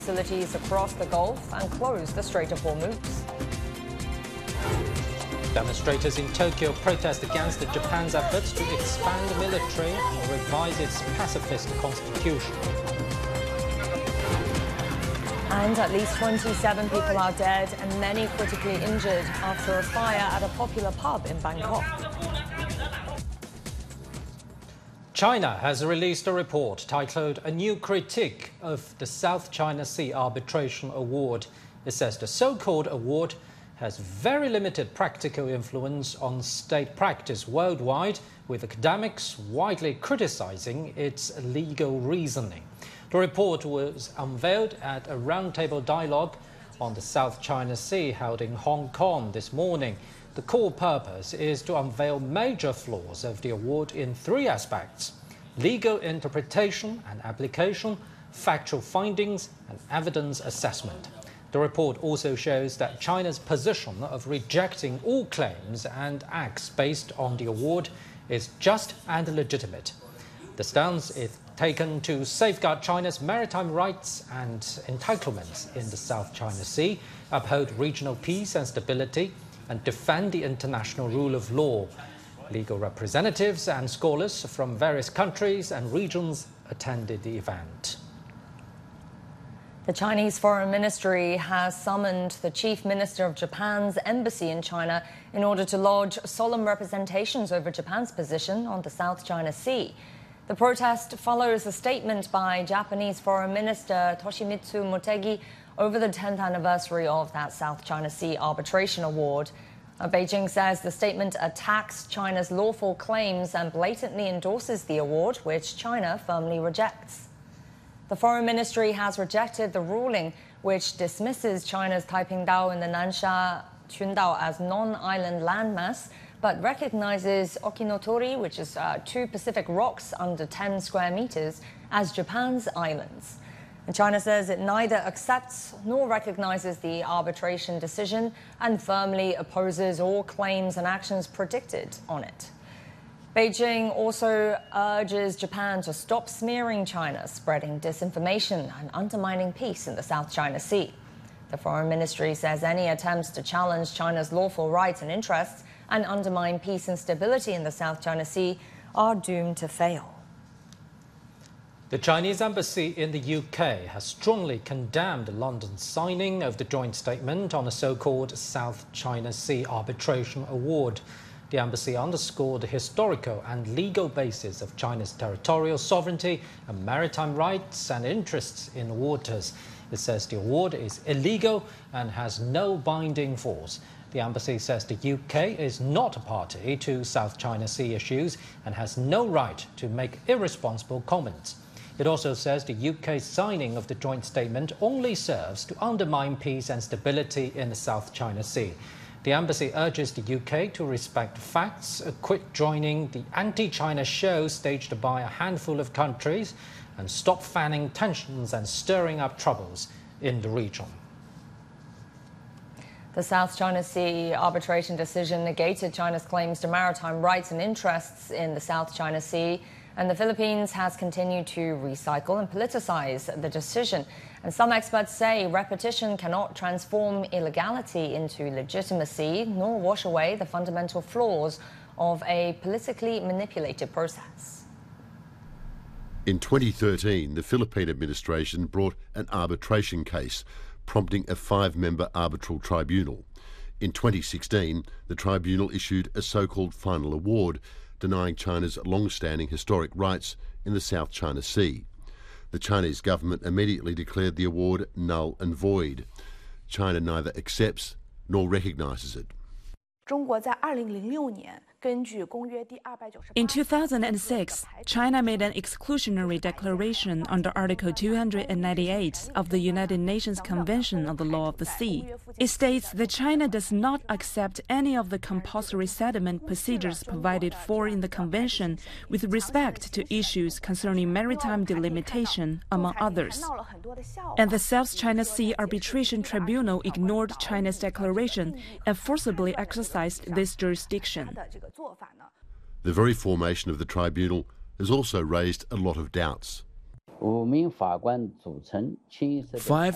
facilities across the Gulf and close the Strait of Hormuz. Demonstrators in Tokyo protest against Japan's efforts to expand the military and revise its pacifist constitution. And at least 27 people are dead and many critically injured after a fire at a popular pub in Bangkok. China has released a report titled A New Critique of the South China Sea Arbitration Award. It says the so-called award has very limited practical influence on state practice worldwide, with academics widely criticizing its legal reasoning. The report was unveiled at a roundtable dialogue on the South China Sea held in Hong Kong this morning. The core purpose is to unveil major flaws of the award in three aspects: legal interpretation and application, factual findings, and evidence assessment. The report also shows that China's position of rejecting all claims and acts based on the award is just and legitimate. The stance is taken to safeguard China's maritime rights and entitlements in the South China Sea, uphold regional peace and stability, and defend the international rule of law. Legal representatives and scholars from various countries and regions attended the event. The Chinese Foreign Ministry has summoned the Chief Minister of Japan's embassy in China in order to lodge solemn representations over Japan's position on the South China Sea. The protest follows a statement by Japanese Foreign Minister Toshimitsu Motegi over the 10th anniversary of that South China Sea Arbitration Award. Beijing says the statement attacks China's lawful claims and blatantly endorses the award, which China firmly rejects. The Foreign Ministry has rejected the ruling, which dismisses China's Taipingdao and the Nansha Qundao as non-island landmass, but recognizes Okinotori, which is 2 Pacific rocks under 10 square meters, as Japan's islands. And China says it neither accepts nor recognizes the arbitration decision and firmly opposes all claims and actions predicted on it. Beijing also urges Japan to stop smearing China, spreading disinformation and undermining peace in the South China Sea. The Foreign Ministry says any attempts to challenge China's lawful rights and interests and undermine peace and stability in the South China Sea are doomed to fail. The Chinese embassy in the UK has strongly condemned London's signing of the joint statement on the so-called South China Sea Arbitration Award. The embassy underscored the historical and legal basis of China's territorial sovereignty and maritime rights and interests in waters. It says the award is illegal and has no binding force. The embassy says the UK is not a party to South China Sea issues and has no right to make irresponsible comments. It also says the UK's signing of the joint statement only serves to undermine peace and stability in the South China Sea. The embassy urges the UK to respect facts, quit joining the anti-China show staged by a handful of countries, and stop fanning tensions and stirring up troubles in the region. The South China Sea arbitration decision negated China's claims to maritime rights and interests in the South China Sea, and the Philippines has continued to recycle and politicize the decision. And some experts say repetition cannot transform illegality into legitimacy, nor wash away the fundamental flaws of a politically manipulated process. In 2013, the Philippine administration brought an arbitration case, prompting a 5-member arbitral tribunal. In 2016, the tribunal issued a so-called final award, denying China's long-standing historic rights in the South China Sea. The Chinese government immediately declared the award null and void. China neither accepts nor recognises it. In 2006, China made an exclusionary declaration under Article 298 of the United Nations Convention on the Law of the Sea. It states that China does not accept any of the compulsory settlement procedures provided for in the Convention with respect to issues concerning maritime delimitation, among others. And the South China Sea Arbitration Tribunal ignored China's declaration and forcibly exercised this jurisdiction. The very formation of the tribunal has also raised a lot of doubts. 5